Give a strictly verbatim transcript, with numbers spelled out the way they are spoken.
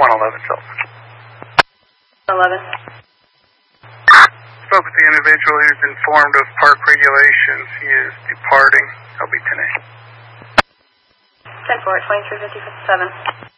one eleven Tilton. eleven. Spoke with the individual. He was informed of park regulations. He is departing. I'll be ten A. ten four, twenty-three fifty-seven.